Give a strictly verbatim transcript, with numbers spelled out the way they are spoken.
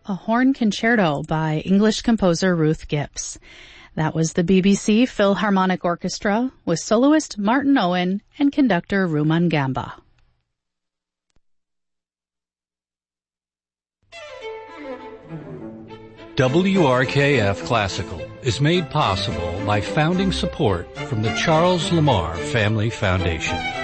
a horn concerto by English composer Ruth Gibbs. That was the B B C Philharmonic Orchestra with soloist Martin Owen and conductor Ruman Gamba. W R K F Classical is made possible by founding support from the Charles Lamar Family Foundation.